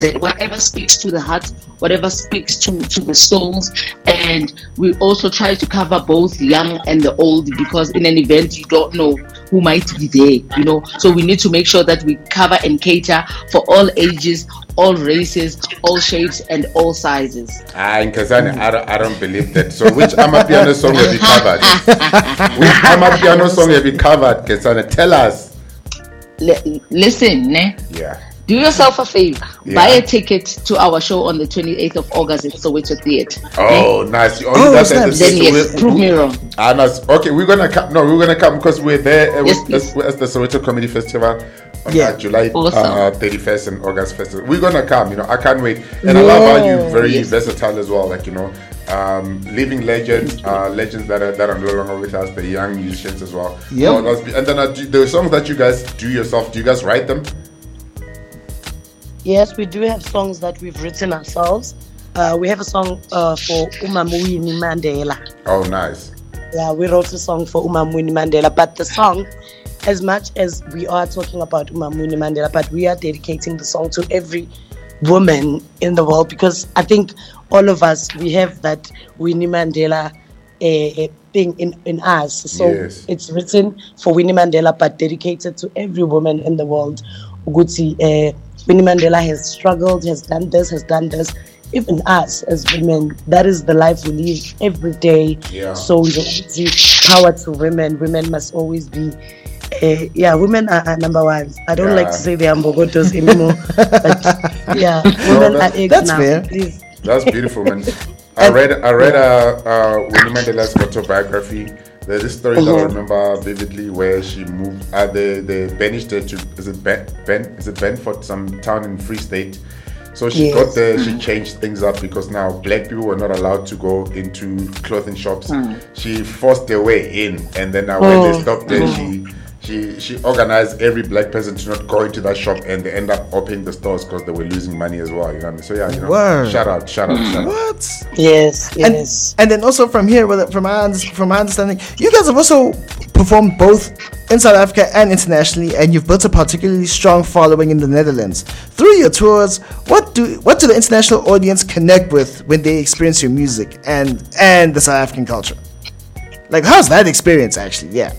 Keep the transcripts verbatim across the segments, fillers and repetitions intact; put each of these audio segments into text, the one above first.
that whatever speaks to the heart, whatever speaks to, to the souls. And we also try to cover both young and the old, because in an event you don't know who might be there, you know. So we need to make sure that we cover and cater for all ages, all races, all shapes, and all sizes. Ah, in Kazani, I don't, I don't believe that. So which Amapiano song have you covered? Which Amapiano song have you covered, Kazani? Tell us. L- listen, ne? Yeah. Do yourself a favor. Yeah. Buy a ticket to our show on the twenty-eighth of August at Soweto Theatre. Oh, okay? nice. You only oh, that's at the then yes, prove me wrong. Ah, nice. Okay, we're gonna come. No, we're gonna come because we're there uh, yes, with, as, as the Soweto Comedy Festival on yeah. uh, July awesome. uh, thirty-first and August Festival. We're gonna come. You know, I can't wait. And yeah. I love how you're very yes. versatile as well. Like, you know, um, living legends, uh, legends that are that are no longer with us, the young musicians as well. Yeah. Oh, and then uh, the songs that you guys do yourself. Do you guys write them? Yes, we do have songs that we've written ourselves. Uh, we have a song uh, for Umamwini Mandela. Oh, nice. Yeah, we wrote a song for Umamwini Mandela. But the song, as much as we are talking about Umamwini Mandela, but we are dedicating the song to every woman in the world, because I think all of us, we have that Winnie Mandela uh, thing in, in us. So yes. it's written for Winnie Mandela, but dedicated to every woman in the world. Uguti, uh, Winnie Mandela has struggled, has done this, has done this. Even us as women, that is the life we live every day. Yeah. So we don't power to women. Women must always be, uh, yeah, women are, are number one. I don't yeah. like to say they are Mbogotos anymore, but yeah, women no, are eggs that's now. Fair. Please. That's beautiful, man. I read I read uh, uh, Winnie Mandela's autobiography. There's this story uh-huh. that I remember vividly where she moved. Uh, they they banished her to is it Ben, ben is it Benford, some town in Free State. So she yes. got there. She changed things up because now black people were not allowed to go into clothing shops. Mm. She forced their way in, and then uh, when oh. they stopped there, mm. she. She she organized every black person to not go into that shop, and they end up opening the stores because they were losing money as well. You know what I mean? So yeah, you know, Word. shout out, shout out, shout out. What? Yes, yes. And, and then also from here, from my from my understanding, you guys have also performed both in South Africa and internationally, and you've built a particularly strong following in the Netherlands. Through your tours, what do what do the international audience connect with when they experience your music and and the South African culture? Like, how's that experience actually? Yeah.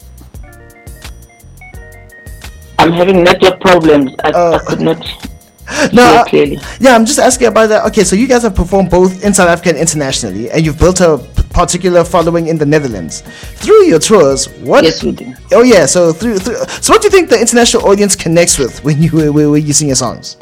I'm having network problems. I, uh, I could not no, hear clearly. Yeah, I'm just asking about that. Okay, so you guys have performed both in South Africa and internationally, and you've built a particular following in the Netherlands. Through your tours, what? Yes, we do. Oh yeah, so through, through so what do you think the international audience connects with when you when, when you sing your songs?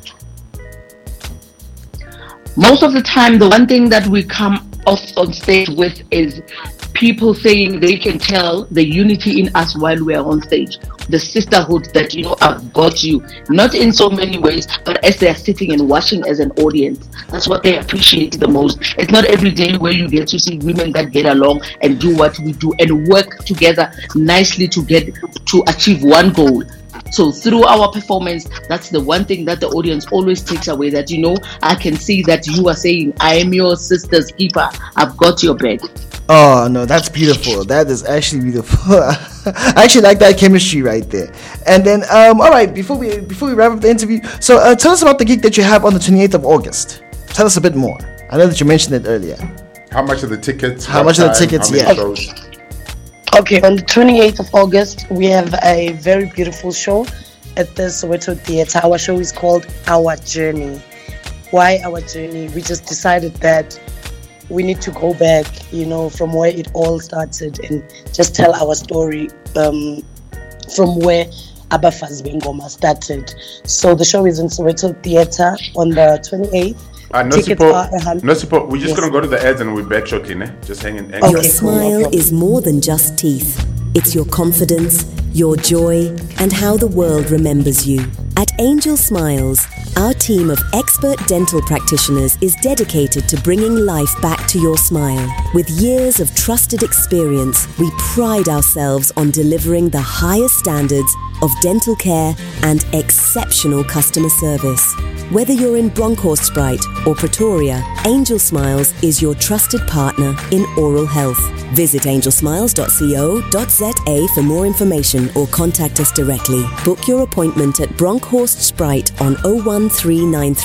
Most of the time, the one thing that we come off on stage with is people saying they can tell the unity in us while we are on stage, the sisterhood that, you know, I've got you, not in so many ways, but as they are sitting and watching as an audience. That's what they appreciate the most. It's not every day where you get to see women that get along and do what we do and work together nicely to get to achieve one goal. So through our performance, that's the one thing that the audience always takes away, that, you know, I can see that you are saying, I am your sister's keeper, I've got your back. Oh no, that's beautiful. That is actually beautiful. I actually like that chemistry right there. And then, um, all right, before we before we wrap up the interview, so uh, tell us about the gig that you have on the twenty-eighth of August. Tell us a bit more. I know that you mentioned it earlier. How much are the tickets? How much are the tickets? Yeah. Shows? Okay, on the twenty-eighth of August, we have a very beautiful show at the Soweto Theatre. Our show is called Our Journey. Why Our Journey? We just decided that we need to go back, you know, from where it all started and just tell our story um, from where Abafazi Bengoma started. So the show is in Soweto Theatre on the twenty-eighth. Uh, no support. No support. We're just yes. going to go to the ads and we'll be back shortly, ne? Just hang in. Hang okay, your smile cool. is more than just teeth. It's your confidence, your joy, and how the world remembers you. At Angel Smiles, our team of expert dental practitioners is dedicated to bringing life back to your smile. With years of trusted experience, we pride ourselves on delivering the highest standards of dental care and exceptional customer service. Whether you're in Bronkhorst or Pretoria, Angel Smiles is your trusted partner in oral health. Visit angel smiles dot co dot za for more information or contact us directly. Book your appointment at Bronkhorst Sprite on oh one three nine three